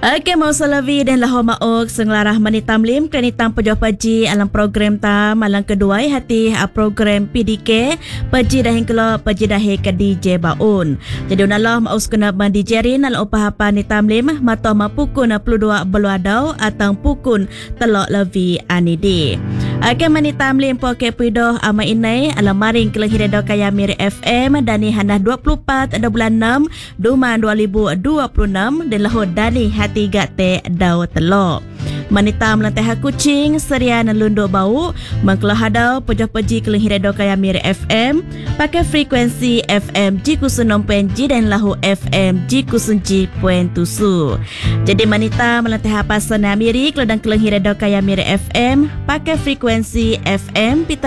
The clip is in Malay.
Okey, mau salavi dan lahor maok senglarah manitam lim kenitam pejoh paji alam program tam alang kedua hati program PDK paji dahin kelo paji dahi ke DJ Baun. Jadi unalah mau skena mandi jerin al upah nitam lim matoh mapukun 22 beluadau atang pukun telok levi anidi. Okey, manitam lim poke pidoh ama inai alam maring kelehirado kaya Miri FM dani hanah 24 bulan 6 Duman 2026 dan lahor dani hati gate dau telok. Manita melantai kucing serian lunduk bau mengkelah hadau pejoh peji kelehirado kaya Miri FM pakai frekuensi FM G96.G dan lahu FM G97.7. Jadi manita melantai pasana Miri kelodang kelehirado kaya Miri FM pakai frekuensi FM